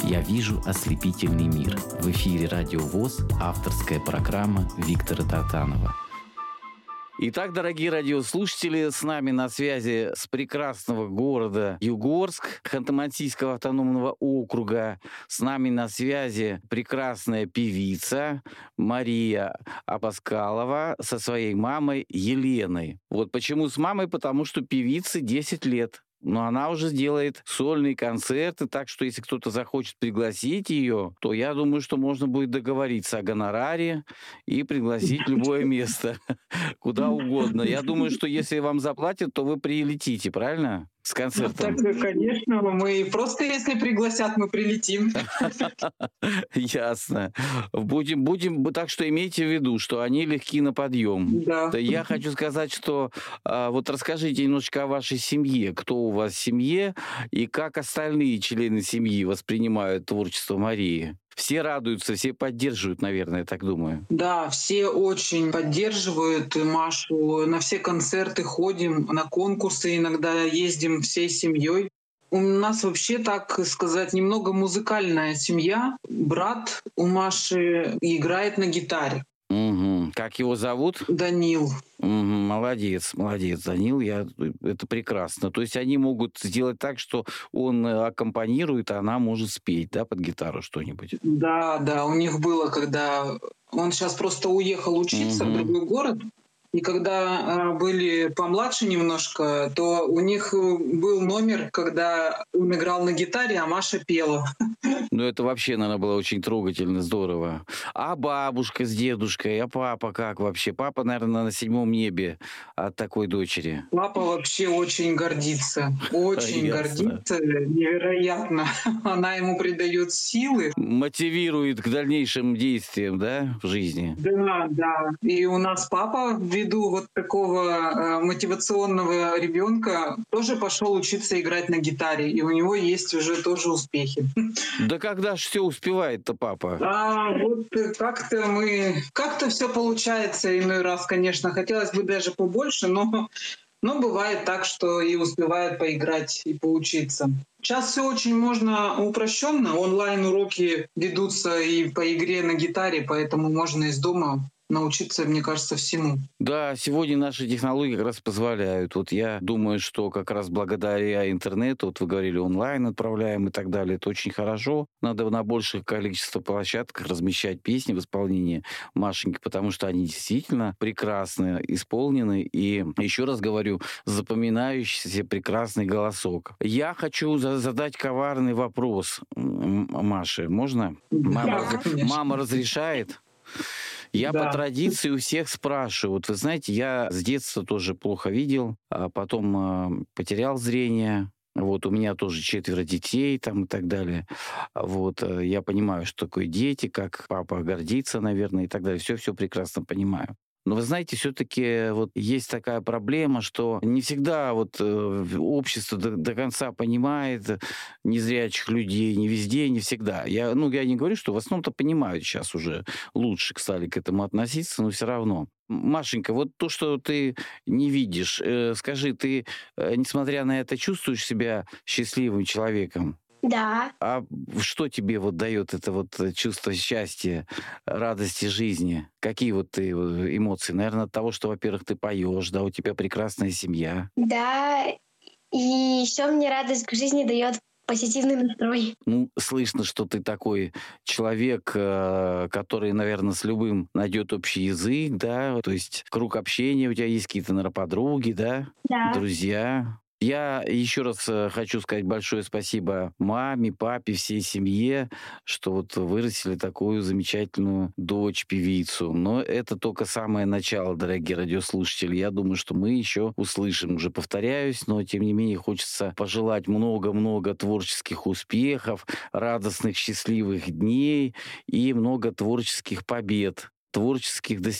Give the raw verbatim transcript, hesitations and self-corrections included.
Я вижу ослепительный мир. В эфире Радио ВОС, авторская программа Виктора Тартанова. Итак, дорогие радиослушатели, с нами на связи с прекрасного города Югорск, Ханты-Мансийского автономного округа. С нами на связи прекрасная певица Мария Абаскалова со своей мамой Еленой. Вот почему с мамой? Потому что певице десять лет. Но она уже делает сольные концерты, так что если кто-то захочет пригласить ее, то я думаю, что можно будет договориться о гонораре и пригласить любое место, куда угодно. Я думаю, что если вам заплатят, то вы прилетите, правильно? С концертом. Так, конечно, мы просто если пригласят, мы прилетим. Ясно. Будем, будем, так что имейте в виду, что они легки на подъем. Да. Я хочу сказать, что а, вот расскажите немножечко о вашей семье. Кто у вас в семье и как остальные члены семьи воспринимают творчество Марии? Все радуются, все поддерживают, наверное, я так думаю. Да, все очень поддерживают Машу. На все концерты ходим, на конкурсы иногда ездим всей семьей. У нас вообще, так сказать, немного музыкальная семья. Брат у Маши играет на гитаре. Угу. Как его зовут? Данил. Угу. Молодец, молодец, Данил. Я... Это прекрасно. То есть они могут сделать так, что он аккомпанирует, а она может спеть, да, под гитару что-нибудь. Да, да. У них было, когда он сейчас просто уехал учиться угу. в другой город. И когда э, были помладше немножко, то у них был номер, когда он играл на гитаре, а Маша пела. Ну, это вообще, наверное, было очень трогательно, здорово. А бабушка с дедушкой, а папа как вообще? Папа, наверное, на седьмом небе от такой дочери. Папа вообще очень гордится. Очень гордится. Невероятно. Она ему придает силы. Мотивирует к дальнейшим действиям, да, в жизни? Да, да. И у нас папа, ввиду вот такого э, мотивационного ребенка, тоже пошел учиться играть на гитаре. И у него есть уже тоже успехи. Да когда ж все успевает-то папа? А вот как-то мы... Как-то все получается иной раз, конечно. Хотелось бы даже побольше, но... Но бывает так, что и успевает поиграть и поучиться. Сейчас все очень можно упрощенно. Онлайн-уроки ведутся и по игре на гитаре, поэтому можно из дома научиться, мне кажется, всему. Да, сегодня наши технологии как раз позволяют. Вот я думаю, что как раз благодаря интернету, вот вы говорили, онлайн отправляем и так далее, это очень хорошо. Надо на большее количество площадках размещать песни в исполнении Машеньки, потому что они действительно прекрасно исполнены. И еще раз говорю, запоминающийся прекрасный голосок. Я хочу задать коварный вопрос Маше. Можно? Мама, да, мама разрешает? Я да. по традиции у всех спрашиваю. Вот вы знаете, я с детства тоже плохо видел, а потом э, потерял зрение. Вот у меня тоже четверо детей там и так далее. Вот э, я понимаю, что такое дети, как папа гордится, наверное, и так далее. Все-все прекрасно понимаю. Но вы знаете, все-таки вот есть такая проблема, что не всегда вот э, общество до, до конца понимает незрячих людей, не везде, не всегда. Я, ну, я не говорю, что в основном-то понимают сейчас уже лучше стали к этому относиться, но все равно. Машенька, вот то, что ты не видишь, э, скажи, ты, э, несмотря на это, чувствуешь себя счастливым человеком? Да. А что тебе вот дает это вот чувство счастья, радости жизни? Какие вот ты эмоции? Наверное, от того, что, во-первых, ты поешь, да, у тебя прекрасная семья. Да, и еще мне радость к жизни дает позитивный настрой. Ну, слышно, что ты такой человек, который, наверное, с любым найдет общий язык, да, то есть круг общения у тебя есть какие-то, наверное, подруги, да, да. друзья. Я еще раз хочу сказать большое спасибо маме, папе, всей семье, что вот вырастили такую замечательную дочь-певицу. Но это только самое начало, дорогие радиослушатели. Я думаю, что мы еще услышим, уже повторяюсь, но тем не менее хочется пожелать много-много творческих успехов, радостных, счастливых дней и много творческих побед, творческих достижений.